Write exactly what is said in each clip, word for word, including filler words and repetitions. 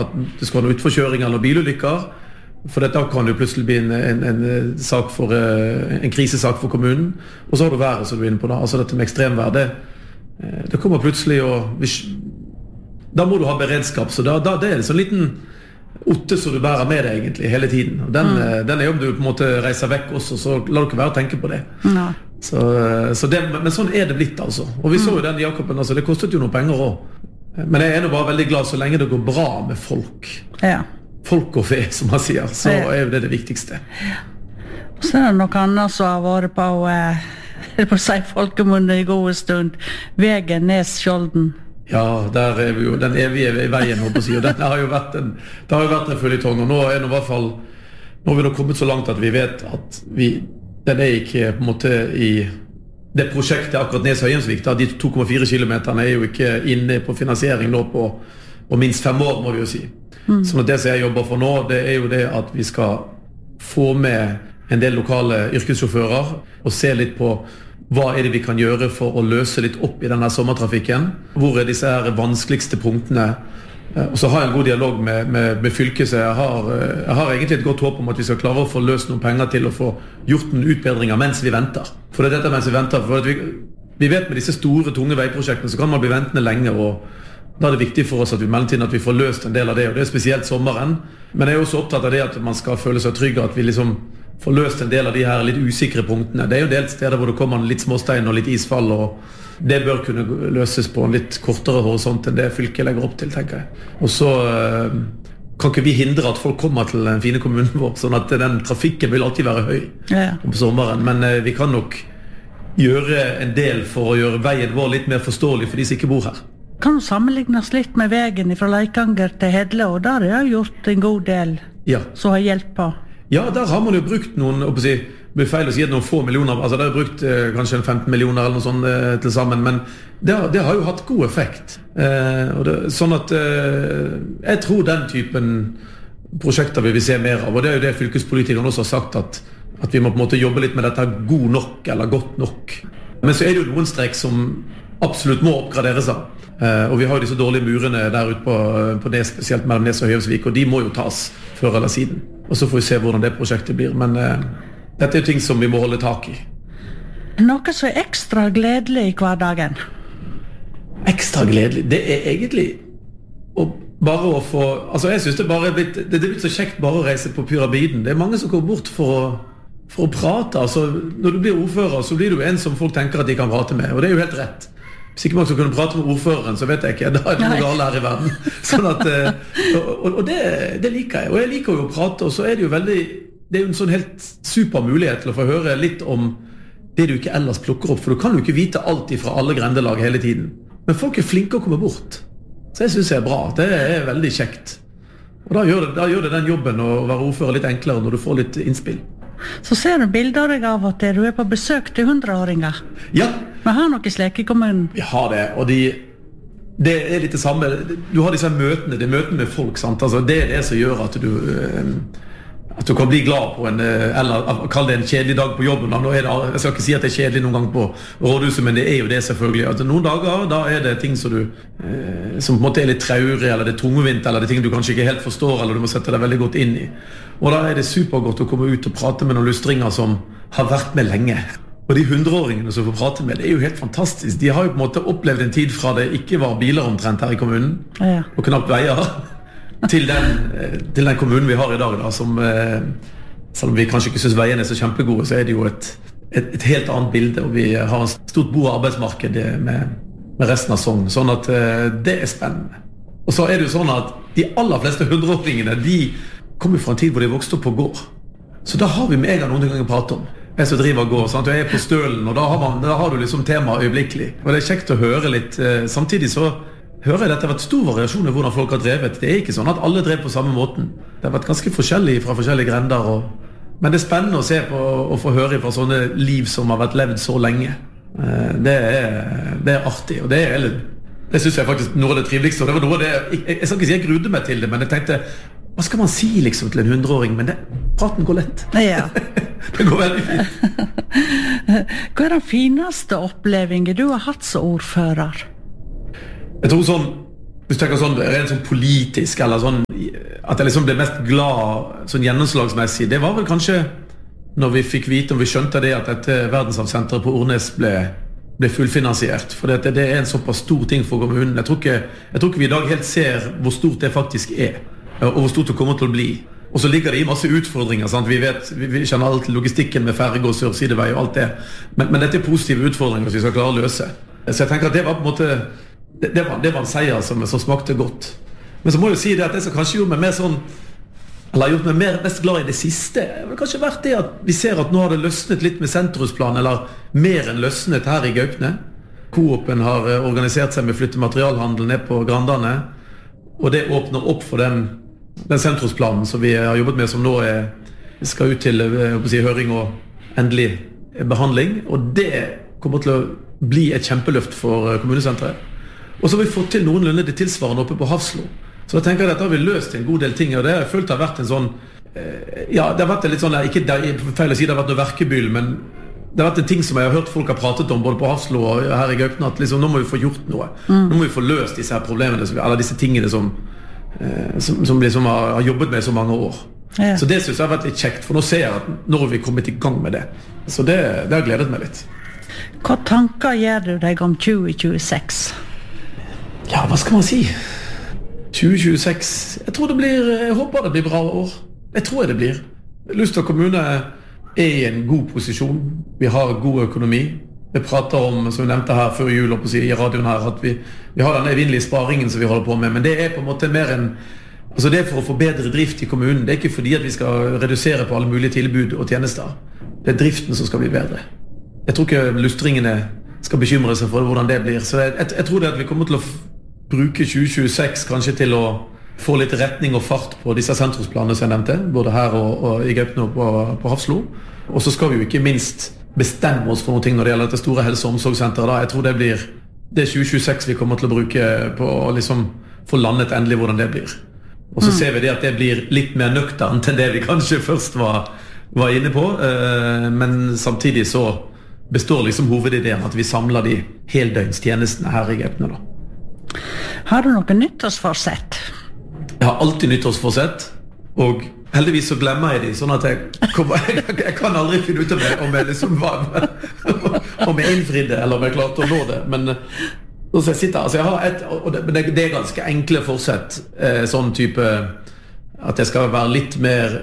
at det skal være noe utforkjøring eller bilulykker, for dette kan jo plutselig bli en, en, en, sak for, en krisesak for kommunen, og så har du været som du er inne på da, altså dette med ekstremvær, det, det kommer plutselig, og hvis, da må du ha beredskap, så da, da det er en sånn liten otte som du bærer med deg egentlig hele tiden, og den, mm. den er jo om du på en måte reiser vekk også, så la du ikke være å tenke på det. Ja. Så, så det, men sånn er det blitt altså, og vi så jo den Jakoben, altså, det kostet jo noen penger også, men jeg er nå bare veldig glad så lenge det går bra med folk. Ja. Folk og fe, som man sier, så ja. Er jo det det viktigste. Ja. Og så er det noe annet som har vært på, eh, på å si folkemunne i gode stund, Vegen Nes-Skjolden. Ja, der er vi jo, den evige veien, håper jeg å si, og den har jo vært en, det har jo vært en føljetong, og nå er det i hvert fall, nå har vi nå kommet så langt at vi vet at vi, den er ikke på en måte i det prosjektet akkurat Nes-Høyensvik, de to komma fire kilometerne er jo ikke inne på finansiering nå på, på minst fem år, må vi jo si. Mm. Så det som jeg jobber for nå, det er jo det at vi skal få med en del lokale yrkessjåfører og se litt på hva er det vi kan gjøre for å løse litt opp i denne sommertrafikken? Hvor er disse her vanskeligste punktene? Og så har jeg en god dialog med, med, med fylket, så jeg har, jeg har egentlig et godt håp om at vi skal klare å få løst noen penger til å få gjort noen utbedringer mens vi venter. For det er dette mens vi venter. For vi, vi vet med disse store, tunge veiprosjektene så kan man bli ventende lenge, og da er det viktig for oss at vi mellomtiden at vi får løst en del av det, og det er spesielt sommeren. Men jeg er også opptatt av det at man skal føle seg trygg, at vi liksom får løst en del av de her litt usikre punktene. Det er jo en del steder hvor det kommer litt småstein og litt isfall, og det bør kunne løses på en litt kortere horisont enn det fylket legger opp til, tenker jeg. Og så øh, kan ikke vi hindre at folk kommer til den fine kommunen vår, sånn at den trafikken vil alltid være høy ja. På sommeren, men øh, vi kan nok gjøre en del for å gjøre veien vår litt mer forståelig for de som ikke bor her. Kan du sammenlignes litt med veien fra Leikanger til Hedle, og der har jeg gjort en god del ja. som har hjulpet på? Ja, der har man jo brukt noen, å si, det blir feil å si noen få millioner, altså det har brukt eh, kanskje femten millioner eller noe sånt eh, til sammen, men det har, det har jo hatt god effekt. Eh, og det, sånn at eh, jeg tror den typen prosjekter vil vi se mer av, og det er jo det fylkespolitikerne også har sagt, at, at vi må på en måte jobbe litt med dette god nok, eller godt nok. Men så er det jo noen strekk som absolutt må oppgraderes av. Eh, og vi har jo disse dårlige murene der ute på, på det, spesielt mellom Nes og Høyensvik, og de må jo tas før eller siden. Og så får vi se hvordan det prosjektet blir, men eh, dette er jo ting som vi må holde tak i. Noe som er ekstra gledelig i hverdagen? Ekstra gledelig? Det er egentlig å bare å få, altså jeg synes det bare er blitt, det er blitt så kjekt bare å reise på Pyramiden. Det er mange som går bort for å, for å prate, altså når du blir ordfører så blir du en som folk tenker at de kan prate med, og det er jo helt rett. Hvis ikke man skal kunne prate med ordføreren, så vet jeg ikke, da er det noe galt her i verden. Sånn at, og og det, det liker jeg, og jeg liker jo å prate, og så er det jo veldig, det er jo en sånn helt super mulighet til å få høre litt om det du ikke ellers plukker opp, for du kan jo ikke vite alt fra alle grendelag hele tiden. Men folk er flinke å komme bort, så jeg synes det er bra, det er veldig kjekt. Og da gjør det, da gjør det den jobben å være ordfører litt enklere når du får litt innspill. Så ser du bilder deg av at du er på besøk til hundreåringer. Ja. Vi har noe slik i kommunen. Vi har det, og de, det er litt det samme. Du har disse møtene, det er møtene med folk, sant? Altså, det er det som gjør at du, at du kan bli glad på en, eller kall det en kjedelig dag på jobben. Nå er det, jeg skal ikke si at det er kjedelig noen gang på rådhuset, men det er jo det selvfølgelig. Altså, noen dager, da er det ting som du, som på en måte er litt traurig, eller det er tungvint, eller det er ting du kanskje ikke helt forstår, eller du må sette deg veldig godt inn i. Og da er det supergodt å komme ut og prate med noen lustringer som har vært med lenge. Og de hundreåringene som får prate med, det er jo helt fantastisk. De har jo på en måte opplevd en tid fra det ikke var biler omtrent her i kommunen, ja. Og knapt veier, til den, til den kommunen vi har i dag, da, som, selv om vi kanskje ikke synes veiene er så kjempegode, så er det jo et, et, et helt annet bilde, og vi har et stort bo- og arbeidsmarked med, med resten av Sogn, sånn at det er spennende. Og så er det jo sånn at de aller fleste hundreåringene, de kommer fra en tid hvor de vokste opp på gård. Så da har vi med en gang noen ganger å prate om. Jeg som driver gård, sant? Jeg er på stølen, og da har, man, da har du liksom tema øyeblikkelig. Og det er kjekt å høre litt. Samtidig så hører jeg at det har vært stor variasjon i hvordan folk har drevet. Det er ikke sånn at alle drev på samme måten. Det har vært ganske forskjellig fra forskjellige grender. Og... Men det er spennende å se på og få høre fra sånne liv som har vært levd så lenge. Det er, det er artig, og det er... Det synes jeg faktisk noe av det triveligste. Og det var noe av det... Jeg, jeg, jeg skal ikke si jeg grudde meg til det, men jeg tenkte... Hva skal man si liksom til en hundreåring? Men det, praten går lett. Ja. Det går veldig fint. Hva er den fineste opplevingen du har hatt som ordfører? Jeg tror sånn, hvis du tenker sånn, rent sånn politisk, eller sånn, at jeg liksom ble mest glad sånn gjennomslagsmessig, det var vel kanskje når vi fikk vite, og vi skjønte det, at dette verdensarvsenteret på Ornes ble, ble fullfinansiert. For det, det er en såpass stor ting for kommunen. Jeg tror, ikke, jeg tror ikke vi i dag helt ser hvor stort det faktisk er, og hvor stort det kommer til å bli. Og så ligger det i masse utfordringer, sant? Vi vet, vi, vi kjenner alt logistikken med ferge og sørsidevei og alt det. Men, men dette er positive utfordringer som vi skal klare å løse. Så jeg tenker at det var på en måte, det, det, var, det var en seier som, som smakte godt. Men så må jeg jo si det at det som kanskje gjorde meg mer sånn, eller har gjort meg mer mest glad i det siste, det har kanskje vært det at vi ser at nå har det løsnet litt med sentrumsplan, eller mer enn løsnet her i Gaupne. Coop-en har organisert seg med flytte materialhandel ned på Grandane, og det åpner opp for den den sentrumsplanen som vi har jobbet med, som nå er, skal ut til jeg si, høring og endelig behandling, og det kommer til å bli et kjempeløft for kommunesenteret. Og så har vi fått til noenlunde det tilsvarende oppe på Hafslo. Så jeg tenker at dette har vi løst en god del ting, og det har jeg følt har vært en sånn, ja, det har vært en litt sånn, ikke feil å si det har vært noe verkebyll, men det har vært en ting som jeg har hørt folk har pratet om både på Hafslo og her i Gaupne, at liksom, nå må vi få gjort noe. Mm. Nå må vi få løst disse her problemene, eller disse tingene som Som, som liksom har, har jobbet med så mange år. Ja. Så det synes jeg har vært litt kjekt, for nå ser jeg at nå har vi kommet i gang med det. Så det, det har gledet meg litt. Hva tanker gjør du deg om tjue tjueseks? Ja, hva skal man si? tjue tjueseks, jeg tror det blir, jeg håper det blir bra år. Jeg tror det blir. Luster kommune er i en god posisjon. Vi har god økonomi. Vi prater om, som vi nevnte her før jul og på i radioen her, at vi, vi har den evinnelige sparingen som vi holder på med, men det er på en måte mer en, altså det er for å få bedre drift i kommunen. Det er ikke fordi at vi skal redusere på alle mulige tilbud og tjenester. Det er driften som skal bli bedre. Jeg tror ikke lustringene skal bekymre seg for hvordan det blir, så jeg, jeg, jeg tror det at vi kommer til å bruke tjue tjueseks kanskje til å få litt retning og fart på disse sentrumsplanene som jeg nevnte, både her og, og i Gaupne og på, på Hafslo. Og så skal vi jo ikke minst bestemme oss for noe ting når det gjelder dette store helse- og omsorgssenteret. Da. Jeg tror det blir det tjue tjueseks vi kommer til å bruke på å liksom få landet endelig hvordan det blir. Og så mm. ser vi det at det blir litt mer nøkternt enn det vi kanskje først var, var inne på, men samtidig så består liksom hovedideen at vi samler de heldøgnstjenestene her i Gaupne da. Har du noe nyttårsforsett? Jeg har alltid nyttårsforsett, og heldigvis så glemmer jeg de, sånn at jeg, kommer, jeg, jeg kan aldri finne ut av det om jeg liksom var, om jeg innfridde eller om jeg klarte å nå det. Men så jeg sitter, altså jeg har et, og det, det, det er ganske enkle forsett, eh, sånn type at jeg skal være litt mer,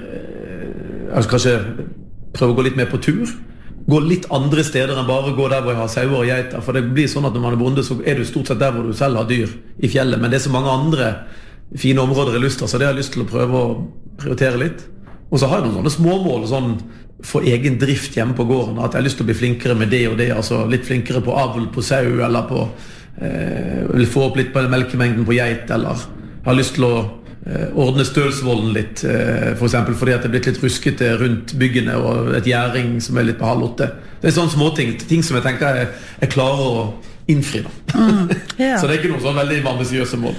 eh, jeg skal kanskje prøve å gå litt mer på tur, gå litt andre steder enn bare gå der hvor jeg har sauer og geiter, for det blir sånn at når man er bonde så er du stort sett der hvor du selv har dyr i fjellet, men det er så mange andre fine områder i Luster, så det har jeg lyst til å prøve å prioritere litt. Og så har jeg noen sånne småmål sånn, for egen drift hjemme på gården, at jeg har lyst til å bli flinkere med det og det, altså litt flinkere på avl på sau, eller på eh, vil få opp litt på melkemengden på geit, eller jeg har lyst til å eh, ordne stølsvolden litt, eh, for eksempel fordi at det er blitt litt ruskete rundt byggene, og et gjæring som er litt på halv åtte. Det er sånne små ting, ting som jeg tenker jeg, jeg klarer å innfri da. Mm, yeah. Så det er ikke noen sånn veldig ambisiøse mål.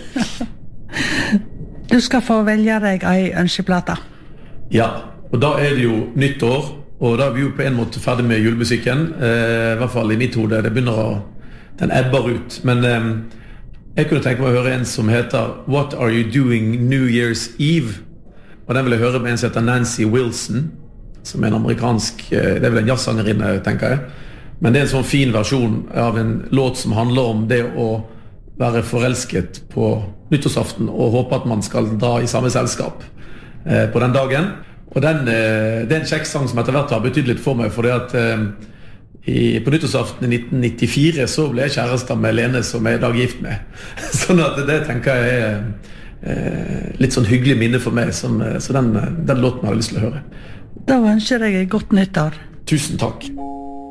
Du skal få velge deg ei ønskeplate. Ja, og da er det jo nyttår, og da er vi jo på en måte ferdig med julemusikken, eh, i hvert fall i mitt hode. Det begynner å, den ebber ut. Men eh, jeg kunne tenke meg å høre en som heter What Are You Doing New Year's Eve? Og den vil jeg høre med en som heter Nancy Wilson, som er en amerikansk, eh, det er vel en jazzsangerinne, tenker jeg. Men det er en sånn fin versjon av en låt som handler om det å være forelsket på nyttårsaften og håpe at man skal dra i samme selskap eh, på den dagen. Og den, eh, det er en kjekksang som etter hvert har betydd litt for meg, fordi at eh, i, på nyttårsaften i nitten nittifire så ble jeg kjærester med Lene som jeg er i dag gift med. Sånn at det tenker jeg er eh, litt sånn hyggelig minne for meg, som, så den, den låten har jeg lyst til å høre. Da ønsker jeg et godt nyttår. Tusen takk.